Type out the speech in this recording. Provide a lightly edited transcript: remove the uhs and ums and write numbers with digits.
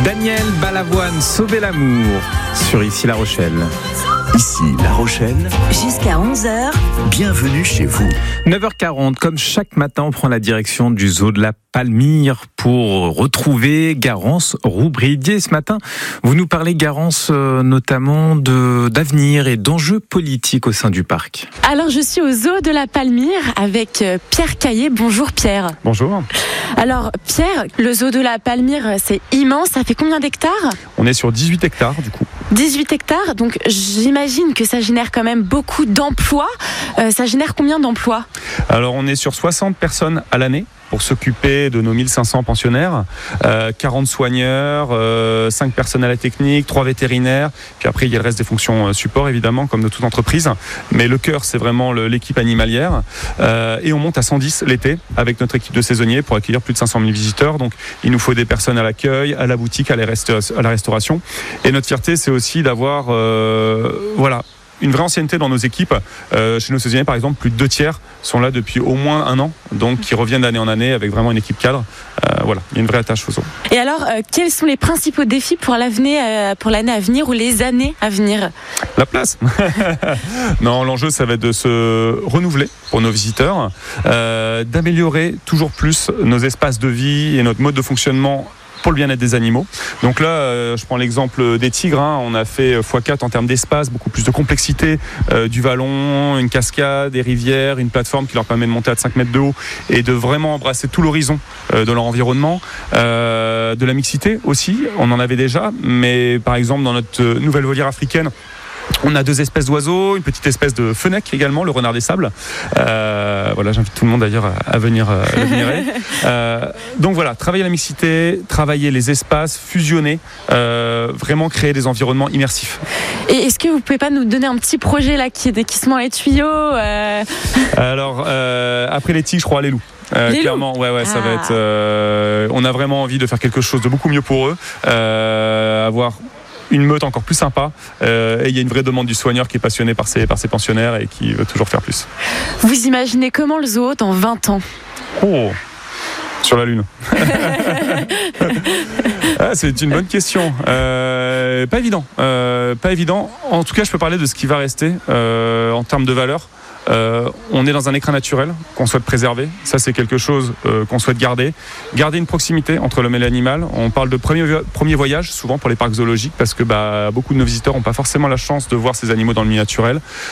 Daniel Balavoine, Sauver l'amour sur Ici La Rochelle. Ici La Rochelle, jusqu'à 11h. Bienvenue chez vous. 9h40, comme chaque matin, on prend la direction du zoo de la Palmyre pour retrouver Garance Roubridier. Ce matin, vous nous parlez, Garance, notamment d'avenir et d'enjeux politiques au sein du parc. Alors, je suis au zoo de la Palmyre avec Pierre Caillé. Bonjour Pierre. Bonjour. Alors Pierre, le zoo de la Palmyre, c'est immense. Ça fait combien d'hectares ? On est sur 18 hectares du coup. 18 hectares, donc j'imagine que ça génère quand même beaucoup d'emplois. Ça génère combien d'emplois ? Alors on est sur 60 personnes à l'année pour s'occuper de nos 1500 pensionnaires, 40 soigneurs, 5 personnels techniques, 3 vétérinaires, puis après il y a le reste des fonctions support évidemment comme de toute entreprise, mais le cœur c'est vraiment l'équipe animalière, et on monte à 110 l'été avec notre équipe de saisonniers pour accueillir plus de 500 000 visiteurs, donc il nous faut des personnes à l'accueil, à la boutique, à la restauration, et notre fierté c'est aussi d'avoir une vraie ancienneté dans nos équipes. Chez nos saisonniers, par exemple, plus de 2/3 sont là depuis au moins un an, donc qui reviennent d'année en année avec vraiment une équipe cadre. Il y a une vraie attache au zoo. Et alors, quels sont les principaux défis pour l'année à venir ou les années à venir ? La place. Non, l'enjeu, ça va être de se renouveler pour nos visiteurs, d'améliorer toujours plus nos espaces de vie et notre mode de fonctionnement pour le bien-être des animaux. Donc là, je prends l'exemple des tigres. On a fait x4 en termes d'espace, beaucoup plus de complexité, du vallon, une cascade, des rivières, une plateforme qui leur permet de monter à 5 mètres de haut et de vraiment embrasser tout l'horizon de leur environnement. De la mixité aussi, on en avait déjà, mais par exemple dans notre nouvelle volière africaine, on a 2 espèces d'oiseaux, une petite espèce de fenech également, le renard des sables. J'invite tout le monde d'ailleurs à venir l'admirer. Donc voilà, travailler la mixité, travailler les espaces, fusionner, vraiment créer des environnements immersifs. Et est-ce que vous pouvez pas nous donner un petit projet là qui se met dans les tuyaux Alors, après les tigres, je crois les loups. Clairement, ça va être. On a vraiment envie de faire quelque chose de beaucoup mieux pour eux, avoir une meute encore plus sympa, et il y a une vraie demande du soigneur qui est passionné par ses pensionnaires et qui veut toujours faire plus. Vous imaginez comment le zoo dans 20 ans ? Oh, sur la Lune. C'est une bonne question. Pas évident. En tout cas, je peux parler de ce qui va rester en termes de valeur. On est dans un écrin naturel qu'on souhaite préserver. Ça, c'est quelque chose qu'on souhaite garder. Garder une proximité entre l'homme et l'animal. On parle de premier voyage, souvent pour les parcs zoologiques, parce que beaucoup de nos visiteurs n'ont pas forcément la chance de voir ces animaux dans le milieu naturel.